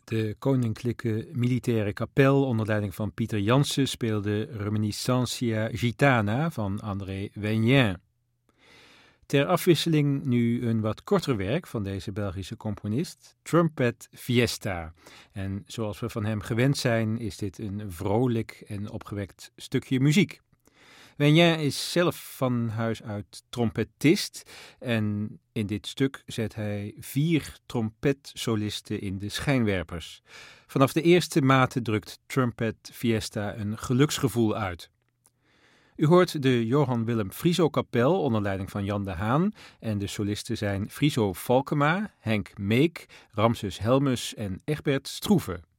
De Koninklijke Militaire Kapel onder leiding van Pieter Janssen speelde Reminiscentia Gitana van André Wegnien. Ter afwisseling nu een wat korter werk van deze Belgische componist, Trumpet Fiesta. En zoals we van hem gewend zijn, is dit een vrolijk en opgewekt stukje muziek. Wegnien is zelf van huis uit trompetist en in dit stuk zet hij 4 trompetsolisten in de schijnwerpers. Vanaf de eerste mate drukt Trumpet Fiesta een geluksgevoel uit. U hoort de Johan Willem Frieso Kapel onder leiding van Jan de Haan en de solisten zijn Friso Valkema, Henk Meek, Ramses Helmus en Egbert Stroeve.